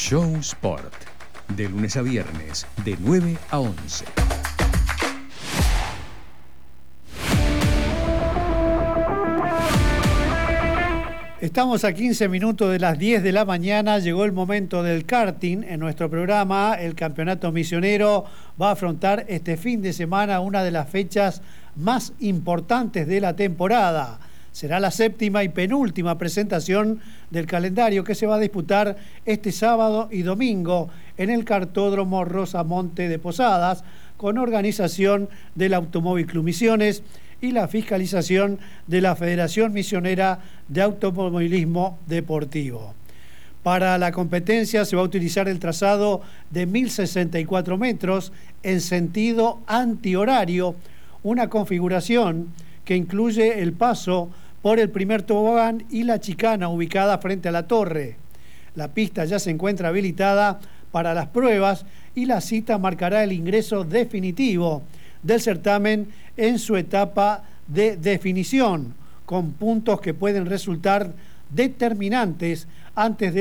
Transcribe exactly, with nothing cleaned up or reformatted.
Show Sport, de lunes a viernes, de nueve a once. Estamos a quince minutos de las diez de la mañana, llegó el momento del karting en nuestro programa. El Campeonato Misionero va a afrontar este fin de semana una de las fechas más importantes de la temporada. Será la séptima y penúltima presentación del calendario que se va a disputar este sábado y domingo en el Kartódromo Rosamonte de Posadas, con organización del Automóvil Club Misiones y la fiscalización de la Federación Misionera de Automovilismo Deportivo. Para la competencia se va a utilizar el trazado de mil sesenta y cuatro metros en sentido antihorario, una configuración que incluye el paso por el primer tobogán y la chicana ubicada frente a la torre. La pista ya se encuentra habilitada para las pruebas y la cita marcará el ingreso definitivo del certamen en su etapa de definición, con puntos que pueden resultar determinantes antes de